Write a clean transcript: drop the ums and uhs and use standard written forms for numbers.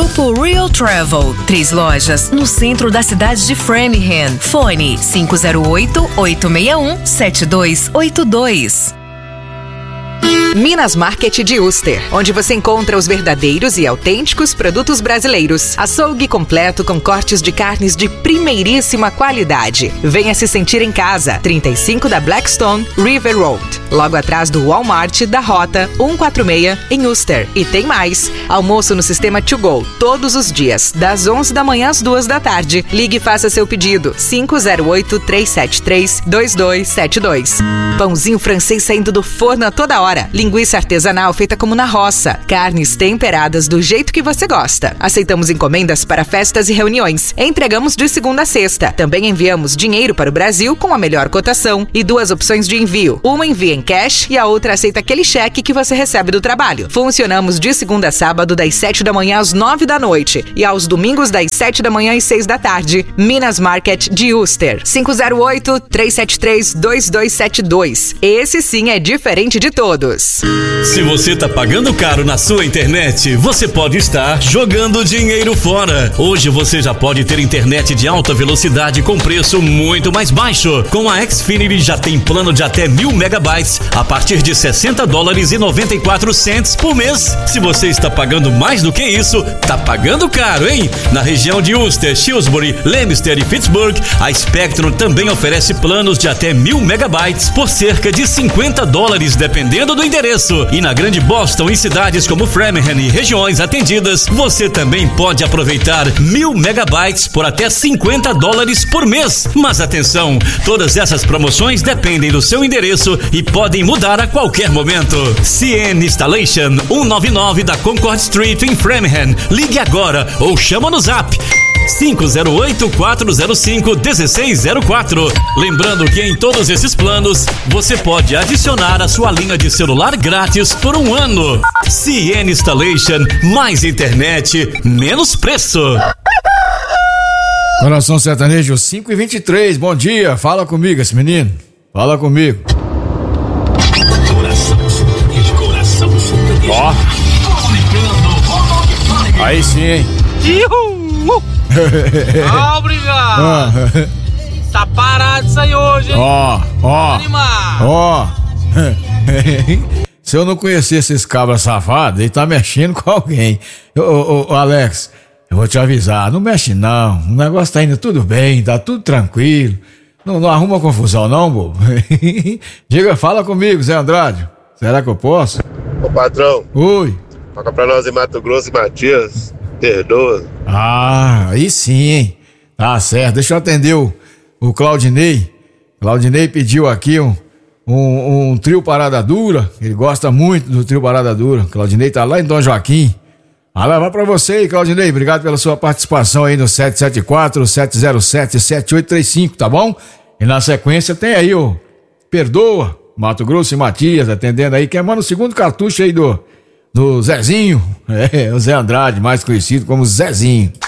Grupo Real Travel, 3 lojas no centro da cidade de Framingham. Fone 508-861-7282. Minas Market de Uster, onde você encontra os verdadeiros e autênticos produtos brasileiros. Açougue completo com cortes de carnes de primeiríssima qualidade. Venha se sentir em casa. 35 da Blackstone River Road, logo atrás do Walmart da Rota 146 em Uster. E tem mais. Almoço no sistema To Go, todos os dias, das 11 da manhã às 2 da tarde. Ligue e faça seu pedido. 508-373-2272. Pãozinho francês saindo do forno a toda hora. Linguiça artesanal feita como na roça. Carnes temperadas do jeito que você gosta. Aceitamos encomendas para festas e reuniões. Entregamos de segunda a sexta. Também enviamos dinheiro para o Brasil com a melhor cotação e 2 opções de envio. Uma envia em cash e a outra aceita aquele cheque que você recebe do trabalho. Funcionamos de segunda a sábado das 7 da manhã às 9 da noite e aos domingos das 7 da manhã às 6 da tarde. Minas Market de Uster. 508-373-2272. Esse sim é diferente de todos. Se você tá pagando caro na sua internet, você pode estar jogando dinheiro fora. Hoje você já pode ter internet de alta velocidade com preço muito mais baixo. Com a Xfinity já tem plano de até 1000 megabytes a partir de $60,94 por mês. Se você está pagando mais do que isso, tá pagando caro, hein? Na região de Worcester, Shrewsbury, Leominster e Pittsburgh, a Spectrum também oferece planos de até 1000 megabytes por cerca de $50, dependendo do endereço. E na Grande Boston e cidades como Framingham e regiões atendidas, você também pode aproveitar 1000 megabytes por até $50 por mês. Mas atenção, todas essas promoções dependem do seu endereço e podem mudar a qualquer momento. CN Installation 199 da Concord Street em Framingham. Ligue agora ou chama no Zap 508-405-1604. Lembrando que em todos esses planos você pode adicionar a sua linha de celular grátis por 1 ano. CN Installation, mais internet, menos preço. Coração Sertanejo 5h23, bom dia, fala comigo esse menino, fala comigo. Coração Sertanejo. Ó, aí sim, hein. Obrigado. Tá parado isso aí hoje, hein? Ó. Se eu não conhecesse esse cabra safado, ele tá mexendo com alguém. Ô, Alex, eu vou te avisar, não mexe não. O negócio tá indo tudo bem, tá tudo tranquilo. Não arruma confusão não, bobo. Diga, fala comigo, Zé Andrade. Será que eu posso? Ô, patrão. Oi. Toca pra nós em Mato Grosso e Matias. Perdoa. Ah, aí sim, hein? Tá certo. Deixa eu atender o Claudinei. Claudinei pediu aqui um trio Parada Dura. Ele gosta muito do trio Parada Dura. Claudinei tá lá em Dom Joaquim. Vai levar pra você aí, Claudinei. Obrigado pela sua participação aí no 774-707-7835, tá bom? E na sequência tem aí o Perdoa, Mato Grosso e Matias, atendendo aí, queimando o segundo cartucho aí do Zezinho. O Zé Andrade, mais conhecido como Zezinho.